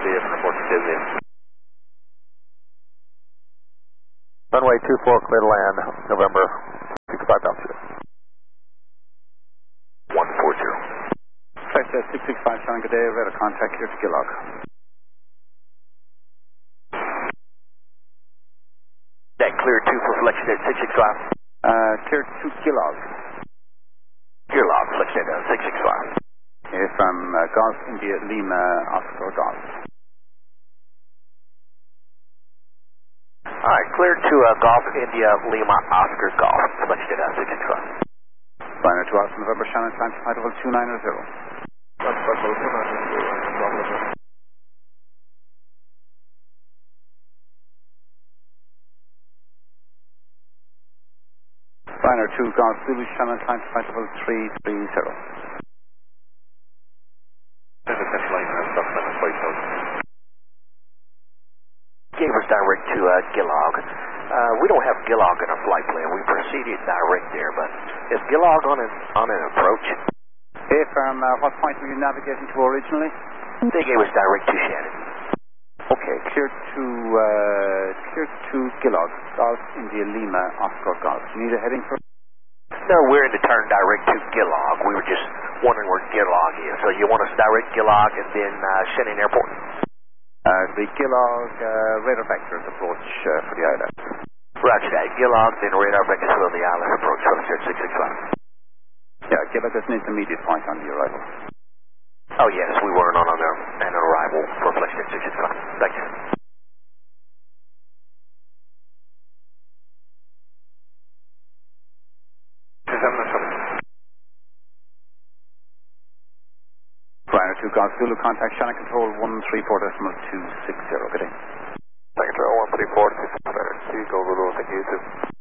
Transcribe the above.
India from report to Disney. Runway 24, clear to land, November 65 altitude. 140. Flight 665, Shannon, good day, radar contact here to Gilog. That clear 2 for flexion at 665. Clear to Gilog. Gilog, flexion at 665. From Golf India Lima Oscar Golf. Alright, clear to Golf India Lima Oscar Golf, flexion at 665. Liner 2 Oscar November, Shannon, time to flight level 290. Liner 2 Golf Zulu, Shannon, time to flight level 330. Gave us direct to Gilog. We don't have Gilog in our flight plan. We proceeded direct there, but is Gilog on an approach? Hey, from what point were you navigating to originally? They gave us direct to Shannon. Okay, clear to Gilog, Golf India Lima Oscar Golf. You need a heading for? No, we're in the turn direct to Gilog. We were just wondering where Gilog is. So you want us to direct Gilog and then Shannon Airport? The Gilog radar vectors approach for the island. Roger that. Gilog, then radar vectors for the island approach. Flight 665. Yeah, Gilog is an intermediate point on the arrival. Oh yes, we weren't on an arrival for flight 665. Thank you. Ryanair 2 Golf Zulu, contact Shannon Control 134.260. Good day. Control 134.260. Go Zulu, thank you.